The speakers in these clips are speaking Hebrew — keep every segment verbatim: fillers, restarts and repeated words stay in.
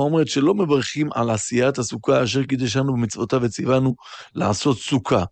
התורה אומרת שלא מברכים על עשיית הסוכה, אשר קידשנו במצוותיו וציוונו לעשות סוכה.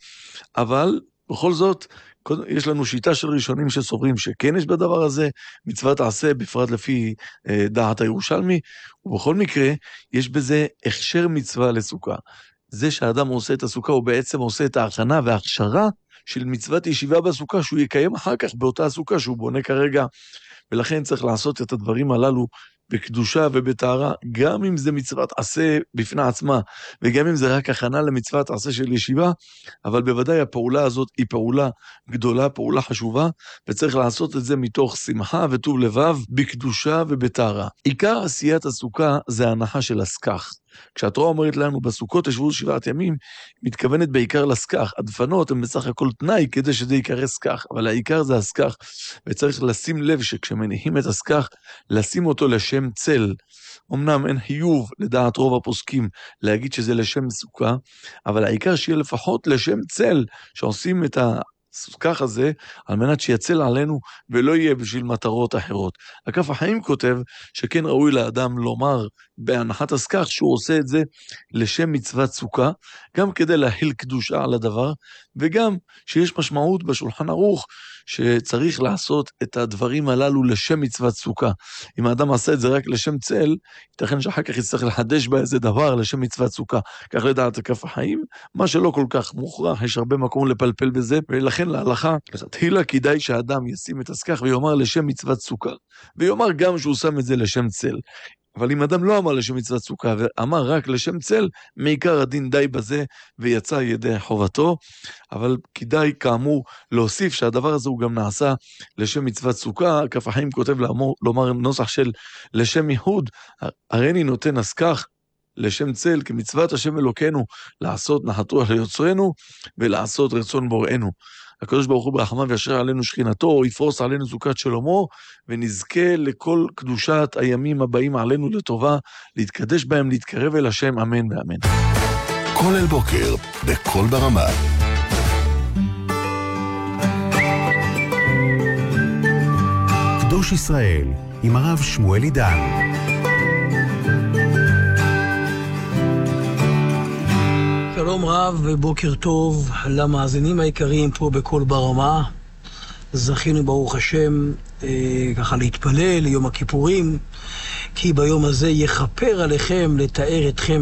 אבל בכל זאת, יש לנו שיטה של ראשונים שסוברים שכן יש בדבר הזה, מצוות עשה, בפרט לפי אה, דעת הירושלמי, ובכל מקרה, יש בזה הכשר מצווה לסוכה. זה שהאדם עושה את הסוכה, הוא בעצם עושה את ההכנה וההכשרה של מצוות ישיבה בסוכה, שהוא יקיים אחר כך באותה הסוכה שהוא בונה כרגע, ולכן צריך לעשות את הדברים הללו בקדושה ובטהרה, גם אם זה מצוות עשה בפני עצמה, וגם אם זה רק הכנה למצוות עשה של ישיבה, אבל בוודאי הפעולה הזאת היא פעולה גדולה, פעולה חשובה, וצריך לעשות את זה מתוך שמחה וטוב לבב, בקדושה ובטהרה. עיקר עשיית הסוכה זה ההנחה של הסכך. כשהתורה אומרת לנו בסוכות תשבו שבעת ימים, מתכוונת בעיקר לסכך. הדפנות הן בסך הכל תנאי כדי שזה יקרא סכך, אבל העיקר זה הסכך, וצריך לשים לב שכשמניחים את הסכך, לשים אותו לשם צל. אמנם אין חיוב לדעת רוב הפוסקים להגיד שזה לשם סוכה, אבל העיקר שיהיה לפחות לשם צל, שעושים את ה... הסכך הזה, על מנת שיצל עלינו ולא יהיה בשביל מטרות אחרות. הכף החיים כותב שכן ראוי לאדם לומר בהנחת הסכך שהוא עושה את זה לשם מצוות סוכה, גם כדי להחיל קדושה על הדבר, וגם שיש משמעות בשולחן ערוך שצריך לעשות את הדברים הללו לשם מצוות סוכה. אם האדם עשה את זה רק לשם צל, ייתכן שאחר כך יצטרך לחדש באיזה דבר לשם מצוות סוכה. כך לדעת הכף החיים, מה שלא כל כך מוכרח, יש הרבה מקום לפלפל בזה, ולכן להלכה, תחילה כדאי שהאדם ישים את הסכך ויאמר לשם מצוות סוכה, ויאמר גם שהוא שם את זה לשם צל. אבל אם אדם לא אמר לשם מצוות סוכה, ואמר רק לשם צל, מעיקר הדין די בזה, ויצא ידי חובתו, אבל כדאי כאמור להוסיף שהדבר הזה הוא גם נעשה לשם מצוות סוכה. כף החיים כותב לאמור, לומר נוסח של לשם ייחוד, הריני נותן הסכך לשם צל, כמצוות השם אלוקינו, לעשות נחתו ליוצרנו, ולעשות רצון בוראנו. הקדוש ברוך הוא ברחמיו וישרה עלינו שכינתו, יפרוס עלינו סוכת שלמה, ונזכה לכל קדושת הימים הבאים עלינו לטובה, להתקדש בהם, להתקרב אל השם, אמן ואמן. כל אל בוקר, בכל ברמה. קדוש ישראל, עם הרב שמואל עידן. שלום רב ובוקר טוב למאזינים העיקריים פה בכל ברמה. זכינו ברוך השם אה, ככה להתפלל ליום הכיפורים, כי ביום הזה יכפר עליכם, לתאר אתכם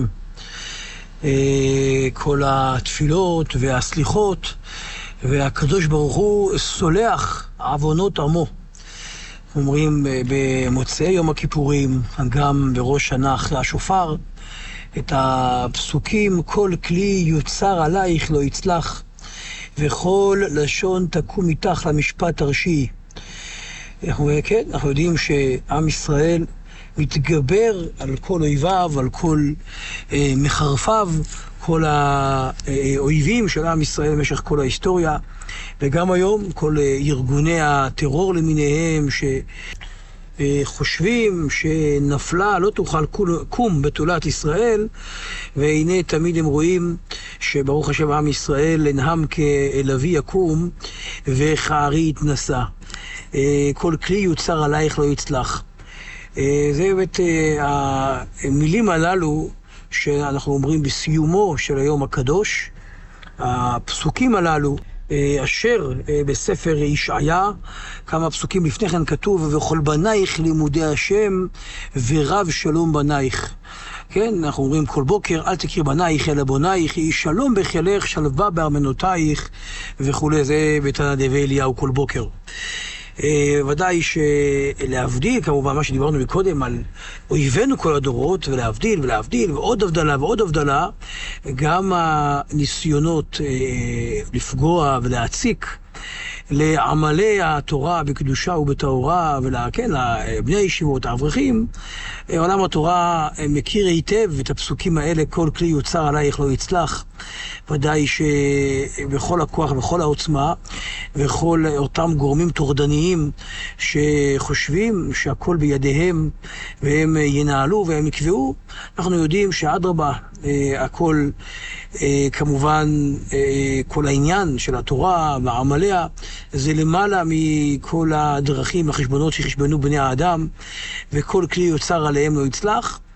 אה, כל התפילות והסליחות, והקדוש ברוך הוא סולח עוונות עמו. אומרים אה, במוצאי יום הכיפורים, גם בראש שנה אחרי השופר, את הפסוקים, כל כלי יוצר עלייך לא יצלח, וכל לשון תקום איתך למשפט הרשי. אנחנו, כן, אנחנו יודעים שעם ישראל מתגבר על כל אויביו, על כל אה, מחרפיו, כל האויבים של עם ישראל במשך כל ההיסטוריה, וגם היום כל אה, ארגוני הטרור למיניהם ש... חושבים שנפלה לא תוכל קום בתולת ישראל, והנה תמיד הם רואים שברוך השם עם ישראל נהם כלוי יקום וכארי יתנסה. כל כלי יוצר עלייך לא יצלח. זה באמת המילים הללו שאנחנו אומרים בסיומו של היום הקדוש, הפסוקים הללו אשר בספר ישעיה, כמה פסוקים לפני כן כתוב, וכל בנייך לימודי השם ורב שלום בנייך. כן, אנחנו אומרים כל בוקר, אל תקריא בנייך אלא בונייך, יהי שלום בחילך, שלווה בארמנותייך וכו'. זה בתנא דבי אליהו כל בוקר. ודאי שלהבדיל, כמובן מה שדיברנו מקודם על אויבינו כל הדורות, ולהבדיל ולהבדיל ועוד הבדלה ועוד הבדלה, גם הניסיונות לפגוע ולהציק לעמלי התורה בקדושה ובטהרה, ולכן לבני הישיבות, האברכים, עולם התורה מכיר היטב את הפסוקים האלה, כל כלי יוצר עלייך לא יצלח. ודאי שבכל הכוח ובכל העוצמה, וכל אותם גורמים טורדניים שחושבים שהכל בידיהם והם ינהלו והם יקבעו, אנחנו יודעים שאדרבה, הכל כמובן, כל העניין של התורה ועמליה זה למעלה מכל הדרכים החשבונות שחשבנו בני האדם, וכל כלי יוצר עליהם לא יצלח.